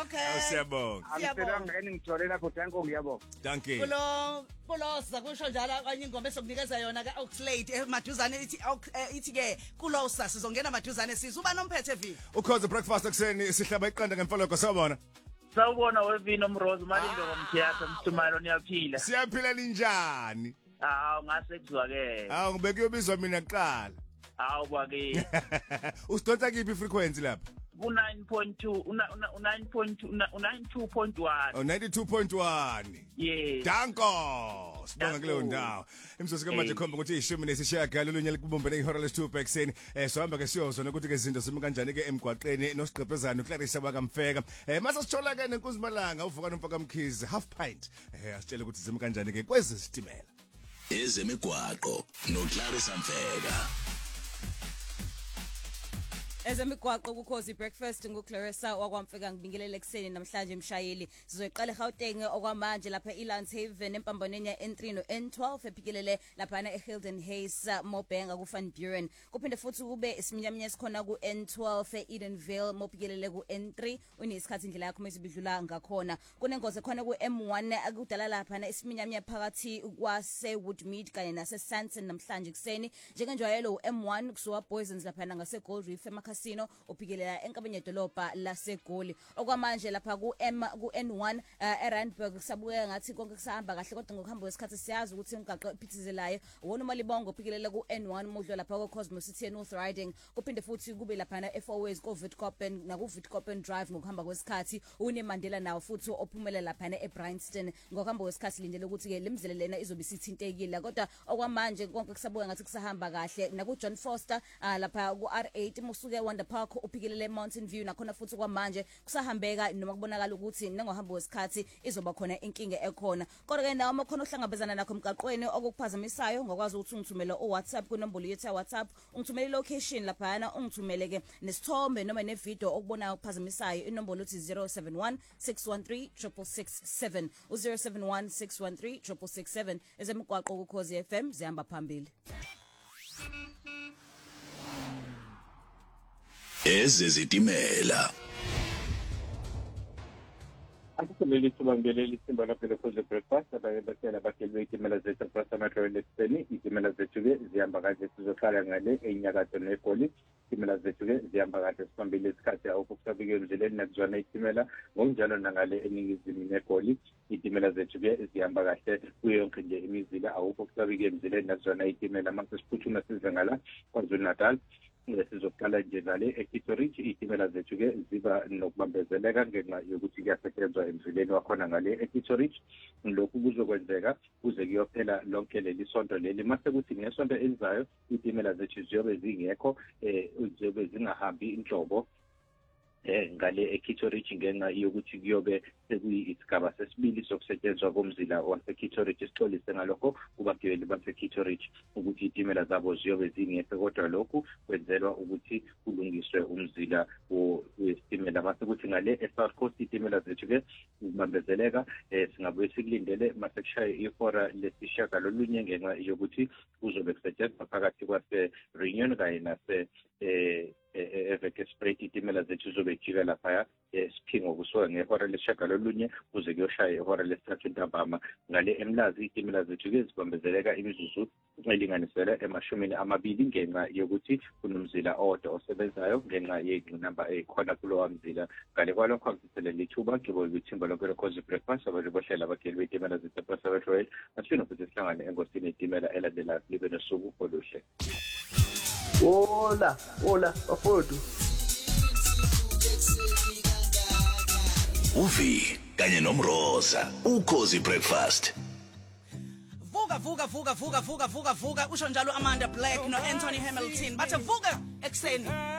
Okay. Siyabonga. Angiselanga ngithole lapho danko ngiyabonga. Thank you. Kulosa kusho njalo kanye ingoma esokunikeza yona ka Oxlade emaduzane ithi ke kulosa sizongena maduzane sizuba nomphethe vini. Ukhoze breakfast ekseni sihlaba iqanda ngemfoloko sawubona. Sawubona wevino Mrozo malindo ngomthiyatha mstumalo niyaphila. Siyaphila linjani? Ngase kuzwakela. Ngibeke yobizwa mina kuqala. Kwake. Usidonsa kiphi frequency lapha? U9.2 u92.1. 92.1. Yes. Danko. Sibonga kuleyo ndawo. Imsosi ke manje khomba ukuthi ishumi nesishiyagalo lonyaka libumbene ihora lesi2 ekseni. Sohamba ke siyozona ukuthi ke izinto zime kanjani ke emgwaqeni nosigqephezana uClarissa bakamfeka. Mase sithola ke nenkuzimalanga uvuka nomfaka mkhizi half pint. Asitshela ukuthi zime kanjani ke kwezi sitimela. Ezemigwaqo noClarissa Mfeka. Ezemigwaqo kukhozi breakfast nguClarissa wakwamfeka ngibingelele ekseni namhlanje mshayeli sizoyiqala eGauteng okwamanje lapha eLands Haven empambaneni N3 no N12 ephikelele lapha eHilton Hayes Mobenga kuFan Buren kuphinde futhi kube isiminyaminya esikhona ku N12 eEdenville mophikelele ku N3 unesikhathi indlela yakho mesibidlula ngakhona kunengozi khona ku M1 akudala lapha isiminyaminya phakathi kwase Woodmead kanye nase Sandton namhlanje kuseni njengenjwayelo M1 kusuka Boysons lapha ngase Gold Reef Casino uphikelela enkabeni yedolobha laseGoli okwamanje lapha ku N1 eRandburg kusabuka ngathi konke kusahamba kahle kodwa ngokuhamba kwesikhathi siyazi ukuthi umgaqo ephithizelayo wona umalibongo uphikelela ku N1 mudlo lapha ku Cosmos City North Riding kuphinde futhi kube lapha eFourways ko Witkoppen na ku Witkoppen Drive ngokuhamba kwesikhathi uneMandela nawo futhi ophumela lapha eBryanston ngokuhamba kwesikhathi lindele ukuthi ke lemzele lena izobe sithintekile kodwa okwamanje konke kusabuka ngathi kusahamba kahle na ku John Foster lapha ku R8 musuke Wonder Park uphikelele Mountain View nakhona futhi kwamanje kusahambeka noma kubonakala ukuthi nengohamba wesikhathi izoba khona inkinga ekhona kodwa ke nawo makhona uhlangabezana nakho emgaqweni okukuphazamisayo ngokwazi ukuthi ungithumele uWhatsApp kunombolo yethu yaWhatsApp ungithumele location lapha ungithumele ke nesithombe noma nevideo okubonayo ukuphazamisayo inombolo uthi 071 613 667 u071 613 667 ezemigwaqo kuKhozi FM zihamba phambili. Ezezitimela. Asiseleli sibambeleli isimba lapha leKhozi breakfast abayebasela bakhelwe itimela zethu Prasa Metro leseni itimela zethu ke zihamba kahle sizohlala ngale enyakatho neGoli itimela zethu ke zihamba kahle sibambele isikhathi awukusabike emzileni nakuzwana itimela ngokunjalo nangale eningizimu neGoli itimela zethu ke zihamba kahle kuyo yonke nje imizila awukusabike emzileni nakuzwana itimela mase siphuthuma size ngala KwaZulu Natal sizoqala nje ngale eKitoridge itimela zethu ke ziba nokubambezeleka ngenxa yokuthi kuyasetshenzwa emzileni wakhona ngale eKitoridge lokhu kuzokwenzeka kuze kuyophela lonke leli sonto leli mase kuthi ngesonto elizayo itimela zethu ziyobe zingekho ziyobe zingahambi inhlobo ngale eKitoridge ngenxa yokuthi kuyobe sekuyisigaba sesibili sokusetshenzwa komzila waseKitoridge isixolise ngalokho kubagibeli baseKitoridge ukuthi itimela zabo ziyobe zingekho kodwa lokhu kwenzelwa ukuthi kulungiswe umzila wesitimela mase kuthi ngale eSouth Coast itimela zethu ke ubambezeleka singabuye sikulindele mase kushaye ihora lesishagalolunye ngenxa yokuthi kuzobe kusetshenzwa phakathi kwase Reunion kanye nase eveke spread itimela zethu zobejika lapha siphingo kusuka ngehora lesishagalolunye kuze kuyoshaya ihora lesithathu ntambama ngale eMlazi itimela zethu ke zibambezeleka imizuzu elinganiselwa ema20 ngenxa yokuthi kunomzila owodwa osebenzayo ngenxa yenamba ekhona kulowa mzila ngale kwalokho akusiselele ithuba ngibo ukuthimba lokho leKhozi breakfast abantu bohlela abageli betimela zethu Prasa Metro asifuna ukuthi sihlangane engosini itimela elandela libe nosuku oluhle. Hola, afoto. Uvi kanye nomroza uKhozi breakfast. Vuka usho njalo Amanda Black no Anthony Hamilton bathe vuka ekseni.